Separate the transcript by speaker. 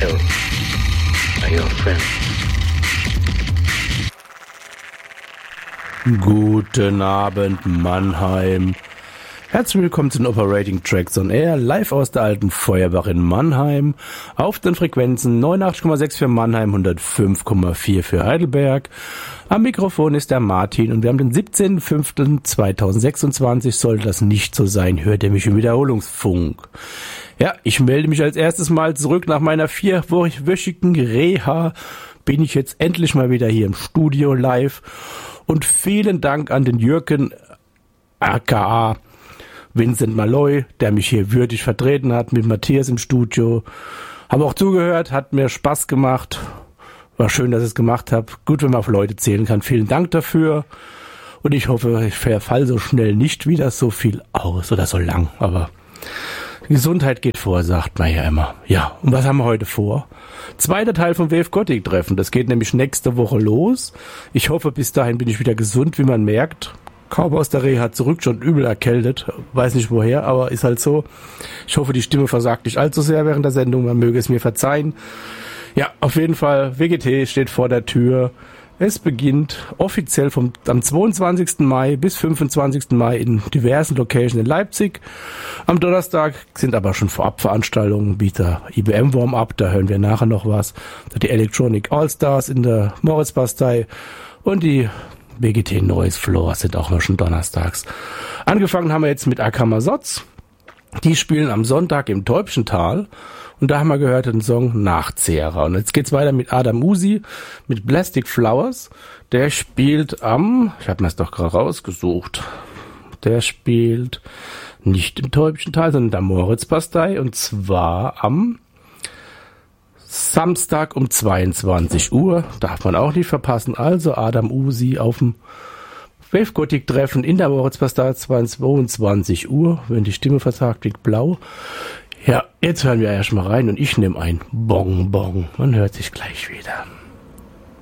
Speaker 1: hell are your friends.
Speaker 2: Guten Abend, Mannheim. Herzlich willkommen zu den Operating Tracks on Air, live aus der alten Feuerwache in Mannheim, auf den Frequenzen 89,6 für Mannheim, 105,4 für Heidelberg. Am Mikrofon ist der Martin und wir haben den 17.05.2026. Sollte das nicht so sein, hört ihr mich im Wiederholungsfunk. Ja, ich melde mich als erstes Mal zurück nach meiner 4-wöchigen Reha. Bin ich jetzt endlich mal wieder hier im Studio live. Und vielen Dank an den Jürgen, aka Vincent Malloy, der mich hier würdig vertreten hat mit Matthias im Studio. Habe auch zugehört, hat mir Spaß gemacht. War schön, dass ich es gemacht habe. Gut, wenn man auf Leute zählen kann. Vielen Dank dafür. Und ich hoffe, ich verfall so schnell nicht wieder so viel aus oder so lang. Aber Gesundheit geht vor, sagt man ja immer. Ja, und was haben wir heute vor? Zweiter Teil vom WF Gothic Treffen. Das geht nämlich nächste Woche los. Ich hoffe, bis dahin bin ich wieder gesund, wie man merkt. Kaum aus der Reha zurück, schon übel erkältet. Weiß nicht woher, aber ist halt so. Ich hoffe, die Stimme versagt nicht allzu sehr während der Sendung. Man möge es mir verzeihen. Ja, auf jeden Fall, WGT steht vor der Tür. Es beginnt offiziell am 22. Mai bis 25. Mai in diversen Locations in Leipzig. Am Donnerstag sind aber schon Vorabveranstaltungen, wie der IBM Warm-Up, da hören wir nachher noch was. Die Electronic All-Stars in der Moritzbastei und die WGT Noise Floor sind auch noch schon donnerstags. Angefangen haben wir jetzt mit Akamazotz. Die spielen am Sonntag im Täubchental. Und da haben wir gehört den Song Nachzehrer. Und jetzt geht's weiter mit Adam Uzi, mit Plastic Flowers. Der spielt ich habe mir das doch gerade rausgesucht. Der spielt nicht im Täubchental, sondern in der Moritzbastei. Und zwar am Samstag um 22 Uhr. Darf man auch nicht verpassen. Also Adam Uzi auf dem WF Gothic Treffen in der Moritzbastei 22 Uhr. Wenn die Stimme versagt, liegt blau. Ja, jetzt hören wir erstmal rein und ich nehme ein Bonbon. Man hört sich gleich wieder.